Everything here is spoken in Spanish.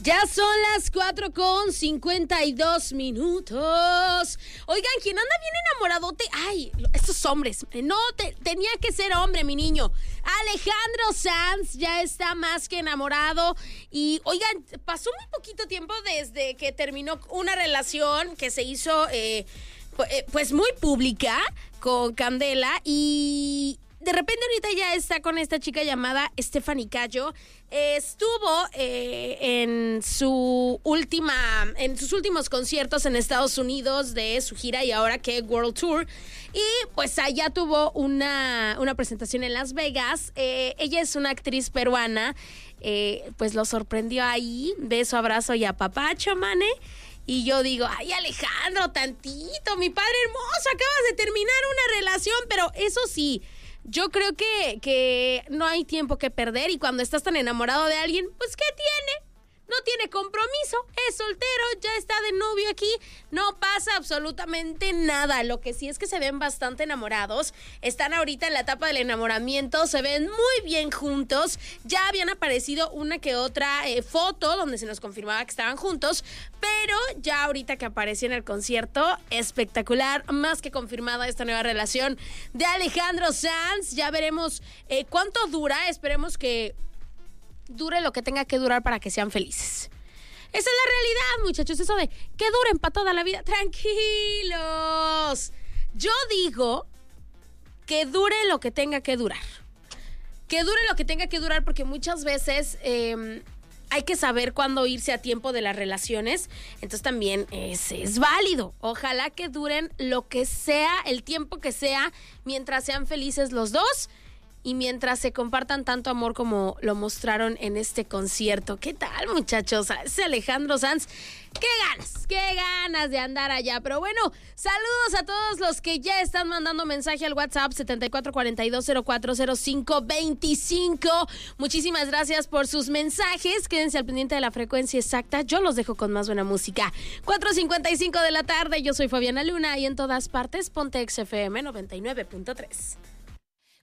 Ya son las 4:52. Oigan, ¿quién anda bien enamoradote? Ay, estos hombres. No, tenía que ser hombre, mi niño. Alejandro Sanz ya está más que enamorado. Y, oigan, pasó muy poquito tiempo desde que terminó una relación que se hizo, pues, muy pública con Candela. Y de repente ahorita ya está con esta chica llamada Stephanie Cayo. Estuvo en sus últimos conciertos en Estados Unidos de su gira y ahora que World Tour. Y pues allá tuvo una presentación en Las Vegas. Ella es una actriz peruana. Pues lo sorprendió ahí. Beso, abrazo y apapacho, mane. Y yo digo, ay, Alejandro, tantito, mi padre hermoso, acabas de terminar una relación. Pero eso sí, yo creo que no hay tiempo que perder, y cuando estás tan enamorado de alguien, pues ¿qué tiene? No tiene compromiso, es soltero, ya está de novio aquí, no pasa absolutamente nada. Lo que sí es que se ven bastante enamorados, están ahorita en la etapa del enamoramiento, se ven muy bien juntos. Ya habían aparecido una que otra foto donde se nos confirmaba que estaban juntos, pero ya ahorita que apareció en el concierto, espectacular, más que confirmada esta nueva relación de Alejandro Sanz. Ya veremos cuánto dura, esperemos que dure lo que tenga que durar para que sean felices. Esa es la realidad, muchachos, eso de que duren para toda la vida. Tranquilos. Yo digo que dure lo que tenga que durar. Que dure lo que tenga que durar, porque muchas veces hay que saber cuándo irse a tiempo de las relaciones. Entonces también es válido. Ojalá que duren lo que sea, el tiempo que sea, mientras sean felices los dos y mientras se compartan tanto amor como lo mostraron en este concierto. ¿Qué tal, muchachos? Ese Alejandro Sanz, qué ganas de andar allá. Pero bueno, saludos a todos los que ya están mandando mensaje al WhatsApp 7442040525. Muchísimas gracias por sus mensajes. Quédense al pendiente de la frecuencia exacta. Yo los dejo con más buena música. 4:55 de la tarde. Yo soy Fabiana Luna y en todas partes Ponte XFM 99.3.